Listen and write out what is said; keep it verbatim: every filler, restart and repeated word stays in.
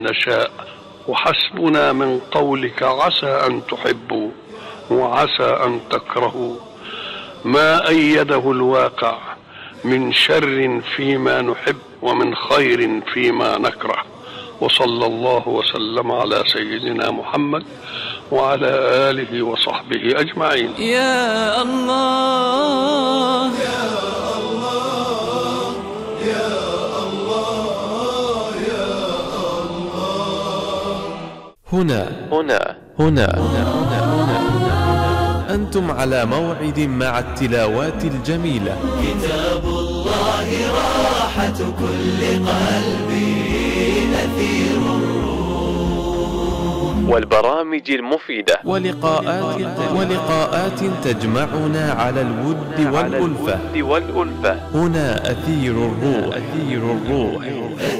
نشاء، وحسبنا من قولك عسى أن تحبوا وعسى أن تكرهوا ما أيده الواقع من شر فيما نحب ومن خير فيما نكره. وصلى الله وسلم على سيدنا محمد وعلى آله وصحبه أجمعين. يا الله يا الله يا الله يا الله. هنا هنا هنا هنا هنا هنا أنتم على موعد مع التلاوات الجميلة. كتاب الله راحة كل قلبي نثير الروح، والبرامج المفيدة ولقاءات ولقاءات تجمعنا على الود والألفة. هنا أثير الروح. أثير الروح.